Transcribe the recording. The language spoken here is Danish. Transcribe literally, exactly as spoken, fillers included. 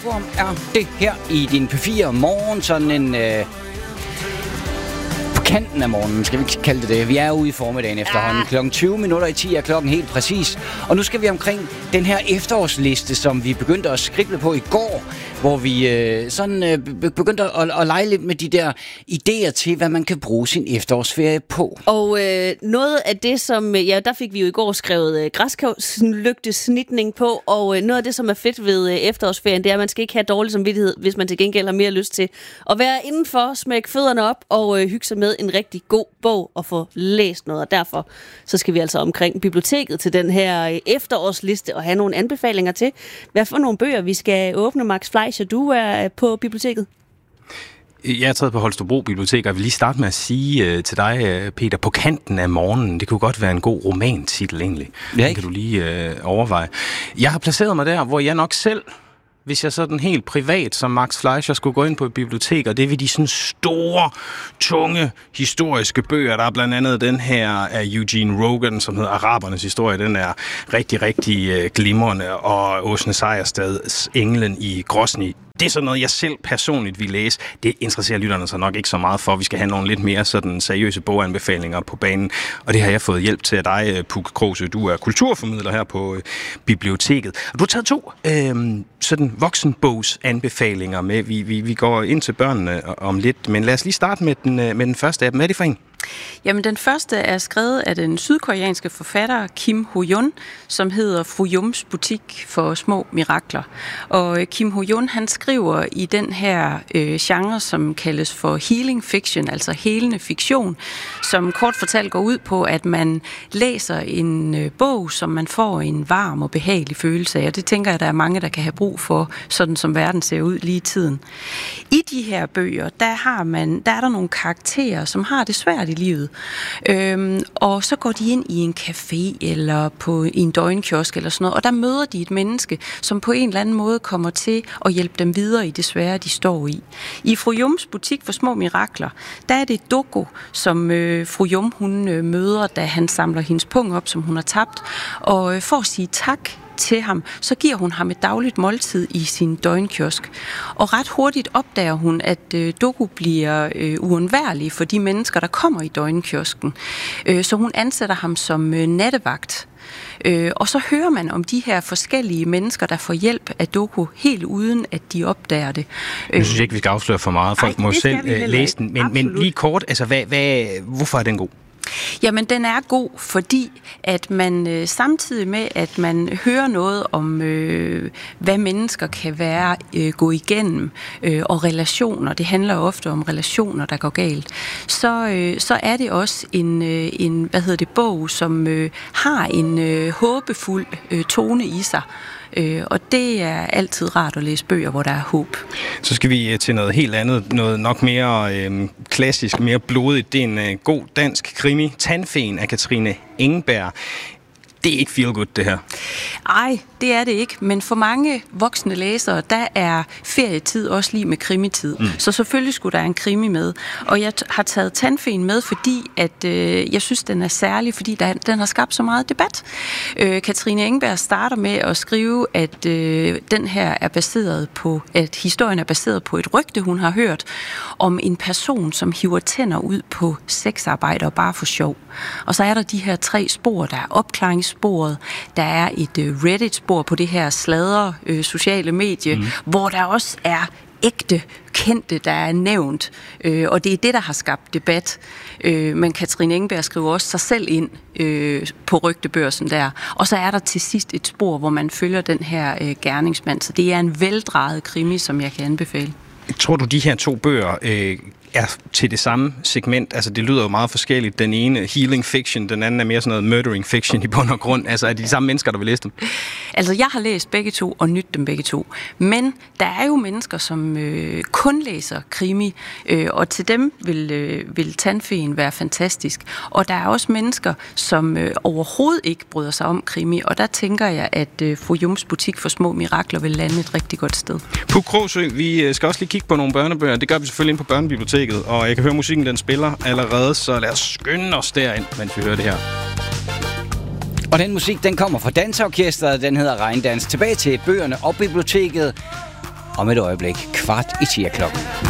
platform er det her i din P fire morgen, sådan en øh, på kanten af morgenen, skal vi ikke kalde det det. Vi er ude i formiddagen efterhånden. Klokken tyve minutter i ti er klokken helt præcis. Og nu skal vi omkring den her efterårsliste, som vi begyndte at skrible på i går, hvor vi øh, sådan øh, begyndte at, at lege lidt med de der idéer til, hvad man kan bruge sin efterårsferie på. Og øh, noget af det, som... Ja, der fik vi jo i går skrevet øh, græskarlygtesnitning på, og øh, noget af det, som er fedt ved øh, efterårsferien, det er, at man skal ikke have dårlig samvittighed, hvis man til gengæld har mere lyst til at være indenfor, smække fødderne op og øh, hygge sig med en rigtig god bog og få læst noget. Og derfor så skal vi altså omkring biblioteket til den her øh, efterårsliste og have nogle anbefalinger til, hvad for nogle bøger vi skal åbne. Max Fleischer, du er på biblioteket. Jeg er taget på Holstebro Bibliotek, og jeg vil lige starte med at sige uh, til dig, uh, Peter, På kanten af morgenen. Det kunne godt være en god romantitel egentlig. Ja, den kan du lige uh, overveje. Jeg har placeret mig der, hvor jeg nok selv, hvis jeg sådan helt privat som Max Fleischer skulle gå ind på et bibliotek, og det vil de sådan store, tunge, historiske bøger. Der er blandt andet den her af Eugene Rogan, som hedder Arabernes historie. Den er rigtig, rigtig uh, glimrende, og Åsne Seierstads Englen i Grosny. Det er sådan noget, jeg selv personligt vil læse. Det interesserer lytterne sig nok ikke så meget for. Vi skal have nogle lidt mere sådan seriøse boganbefalinger på banen. Og det har jeg fået hjælp til af dig, Puk Kruse. Du er kulturformidler her på øh, biblioteket. Og du har taget to øh, sådan voksenbogsanbefalinger med. Vi, vi, vi går ind til børnene om lidt, men lad os lige starte med den, med den første af dem. Hvad er det for en? Jamen, den første er skrevet af den sydkoreanske forfatter Kim Ho-yeon, som hedder Fru Yums butik for små mirakler. Og Kim Ho-yeon, han skriver i den her øh, genre, som kaldes for healing fiction, altså helende fiktion, som kort fortalt går ud på, at man læser en øh, bog, som man får en varm og behagelig følelse af. Og det tænker jeg, der er mange, der kan have brug for, sådan som verden ser ud lige i tiden. I de her bøger, der, har man, der er der nogle karakterer, som har det svært i livet. Øhm, og så går de ind i en café eller på i en døgnkiosk eller sådan noget, og der møder de et menneske, som på en eller anden måde kommer til at hjælpe dem videre i det svære, de står i. I Fru Yums butik for små mirakler, der er det Doko, som øh, Fru Yum hun øh, møder, da han samler hendes pung op, som hun har tabt, og øh, for at sige tak til ham, så giver hun ham et dagligt måltid i sin døgnkiosk. Og ret hurtigt opdager hun, at øh, Doku bliver øh, uundværlig for de mennesker, der kommer i døgnkiosken. Øh, så hun ansætter ham som øh, nattevagt. Øh, og så hører man om de her forskellige mennesker, der får hjælp af Doku, helt uden at de opdager det. Nu synes jeg ikke, vi skal afsløre for meget. Folk Ej, må selv øh, læse den. Men, men lige kort, altså, hvad, hvad, hvorfor er den god? Jamen, den er god, fordi at man øh, samtidig med, at man hører noget om, øh, hvad mennesker kan være, øh, gå igennem, øh, og relationer, det handler ofte om relationer, der går galt, så, øh, så er det også en, øh, en hvad hedder det, bog, som øh, har en øh, håbefuld øh, tone i sig. Øh, og det er altid rart at læse bøger, hvor der er håb. Så skal vi til noget helt andet, noget nok mere øh, klassisk, mere blodigt. Det er en øh, god dansk krimi, Tandfen af Katrine Engberg. Det er ikke feel good, det her. Ej, det er det ikke. Men for mange voksne læsere, der er ferietid også lige med krimitid. Mm. Så selvfølgelig skulle der en krimi med. Og jeg t- har taget Tandfen med, fordi at, øh, jeg synes, den er særlig, fordi der, den har skabt så meget debat. Øh, Katrine Engberg starter med at skrive, at øh, den her er baseret på, at historien er baseret på et rygte, hun har hørt, om en person, som hiver tænder ud på sexarbejdere bare for sjov. Og så er der de her tre spor, der er opklaringssporet, der er et øh, Reddit-spor på det her sladre øh, sociale medie, mm. hvor der også er ægte kendte, der er nævnt, øh, og det er det, der har skabt debat. Øh, men Katrine Engberg skriver også sig selv ind øh, på rygtebørsen der. Og så er der til sidst et spor, hvor man følger den her øh, gerningsmand. Så det er en veldrejet krimi, som jeg kan anbefale. Tror du, de her to bøger øh, er til det samme segment? Altså, det lyder jo meget forskelligt. Den ene healing fiction, den anden er mere sådan noget murdering fiction i bund og grund. Altså, er det de samme mennesker, der vil læse dem? Altså, jeg har læst begge to og nydt dem begge to. Men der er jo mennesker, som øh, kun læser krimi, øh, og til dem vil, øh, vil Tandfen være fantastisk. Og der er også mennesker, som øh, overhovedet ikke bryder sig om krimi, og der tænker jeg, at øh, Fru Yums butik for små mirakler vil lande et rigtig godt sted. Puk Krogsø, vi skal også lige kigge på nogle børnebøger. Det gør vi selvfølgelig ind på Børnebiblioteket, og jeg kan høre, musikken den spiller allerede, så lad os skynde os derind, mens vi hører det her. Og den musik, den kommer fra Danseorkestret, den hedder Regndans. Tilbage til bøgerne og biblioteket. om et øjeblik. Kvart i ti klokken.